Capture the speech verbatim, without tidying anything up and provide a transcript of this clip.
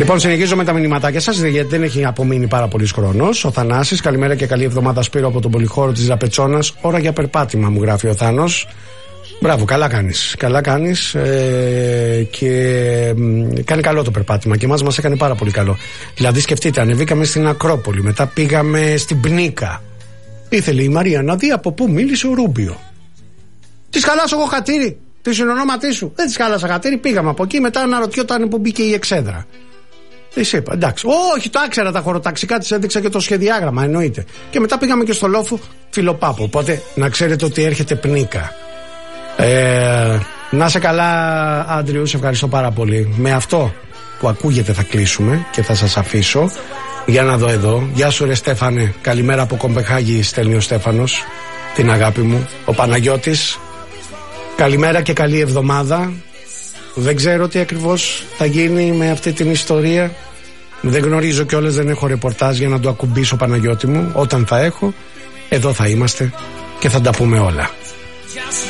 Λοιπόν, συνεχίζω με τα μηνυματάκια σας, γιατί δεν έχει απομείνει πάρα πολύς χρόνος. Ο Θανάσης, καλημέρα και καλή εβδομάδα Σπύρο από τον πολυχώρο της Ραπετσόνας. Ώρα για περπάτημα, μου γράφει ο Θάνος. Μπράβο, καλά κάνεις. Καλά κάνεις ε, και ε, κάνει καλό το περπάτημα. Και εμάς μας έκανε πάρα πολύ καλό. Δηλαδή, σκεφτείτε, ανεβήκαμε στην Ακρόπολη, μετά πήγαμε στην Πνίκα. Ήθελε η Μαρία να δει από πού μίλησε ο Ρούμπιο. Της χαλάσω εγώ χατήρι, τη συνονόματί σου. Δεν της χάλασα χατήρι, πήγαμε από εκεί. Μετά αναρωτιόταν που μπήκε η εξέδρα. Της είπα, εντάξει. Όχι, το άξερα τα χωροταξικά, της έδειξα και το σχεδιάγραμμα, εννοείται. Και μετά πήγαμε και στο Λόφου Φιλοπάπου. Οπότε να ξέρετε ότι έρχεται Πνίκα. Ε, να σε καλά, Άντριου, σε ευχαριστώ πάρα πολύ. Με αυτό που ακούγεται θα κλείσουμε και θα σας αφήσω. Για να δω εδώ. Γεια σου, ρε Στέφανε. Καλημέρα από Κομπεχάγη, στέλνει ο Στέφανος. Την αγάπη μου. Ο Παναγιώτης. Καλημέρα και καλή εβδομάδα. Δεν ξέρω τι ακριβώς θα γίνει με αυτή την ιστορία. Δεν γνωρίζω κιόλας, δεν έχω ρεπορτάζ για να το ακουμπήσω, Παναγιώτη μου. Όταν θα έχω, εδώ θα είμαστε και θα τα πούμε όλα.